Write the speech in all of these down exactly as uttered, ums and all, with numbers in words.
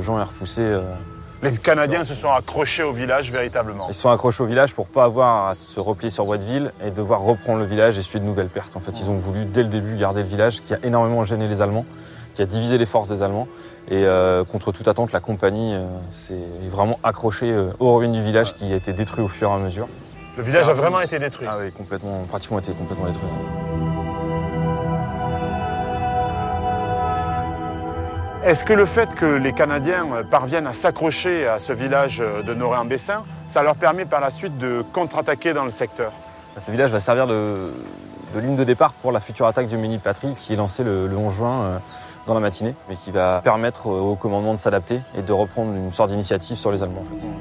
Jean ait repoussé. Euh... Les Canadiens se sont accrochés au village véritablement. Ils se sont accrochés au village pour pas avoir à se replier sur Watteville et devoir reprendre le village et suivre de nouvelles pertes. En fait, ils ont voulu dès le début garder le village, qui a énormément gêné les Allemands, qui a divisé les forces des Allemands. Et euh, contre toute attente, la compagnie euh, s'est vraiment accrochée euh, aux ruines du village, qui a été détruit au fur et à mesure. Le village a vraiment été détruit. Ah oui, complètement, pratiquement été complètement détruit. Est-ce que le fait que les Canadiens parviennent à s'accrocher à ce village de Noret-en-Bessin, ça leur permet par la suite de contre-attaquer dans le secteur? Ce village va servir de, de ligne de départ pour la future attaque du Mini-Patrie qui est lancée le, le onze juin euh, dans la matinée, mais qui va permettre au commandement de s'adapter et de reprendre une sorte d'initiative sur les Allemands. En fait.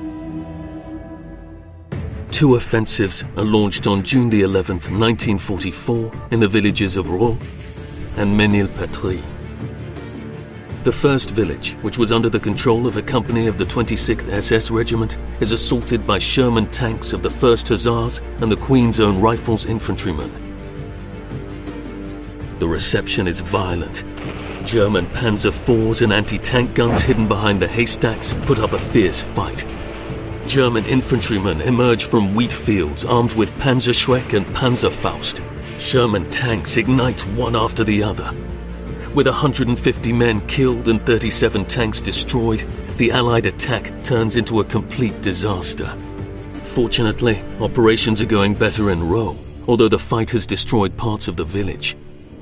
Two offensives are launched on June the eleventh, nineteen forty-four, in the villages of Raux and Ménil-Patrie. The first village, which was under the control of a company of the twenty-sixth S S Regiment, is assaulted by Sherman tanks of the first Hussars and the Queen's Own Rifles infantrymen. The reception is violent. German Panzer fours and anti-tank guns hidden behind the haystacks put up a fierce fight. German infantrymen emerge from wheat fields armed with Panzerschreck and Panzerfaust. Sherman tanks ignite one after the other. With one hundred fifty men killed and thirty-seven tanks destroyed, the Allied attack turns into a complete disaster. Fortunately, operations are going better in Raux, although the fight has destroyed parts of the village.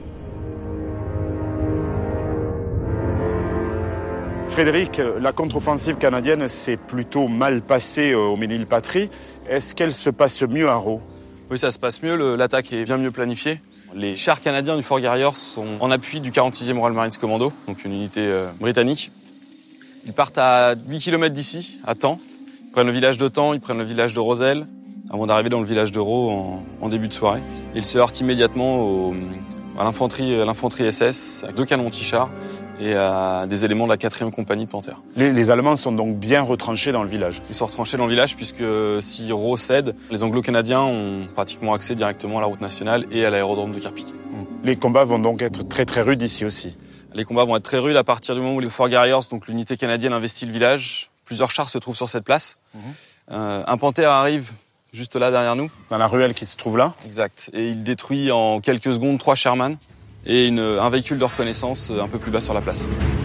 Frédéric, la contre-offensive canadienne s'est plutôt mal passée au Ménil-Patrie. Est-ce qu'elle se passe mieux à Raux? Oui, ça se passe mieux. Le, l'attaque est bien mieux planifiée. Les chars canadiens du Fort Garriors sont en appui du quarante-sixième Royal Marines Commando, donc une unité euh, britannique. Ils partent à huit kilomètres d'ici, à Taon. Ils prennent le village de Taon, ils prennent le village de Roselle, avant d'arriver dans le village de Raux en, en début de soirée. Ils se heurtent immédiatement au, à l'infanterie, à l'infanterie S S, avec deux canons anti-chars, et à des éléments de la quatrième compagnie de Panthère. Les, les Allemands sont donc bien retranchés dans le village. Ils sont retranchés dans le village puisque si Raux cède, les Anglo-Canadiens ont pratiquement accès directement à la route nationale et à l'aérodrome de Carpiquet. Les combats vont donc être très très rudes ici aussi. Les combats vont être très rudes à partir du moment où les Fort Garriors, donc l'unité canadienne, investit le village. Plusieurs chars se trouvent sur cette place. Mmh. Euh, un Panthère arrive juste là derrière nous. Dans la ruelle qui se trouve là. Exact. Et il détruit en quelques secondes trois Sherman et une, un véhicule de reconnaissance un peu plus bas sur la place.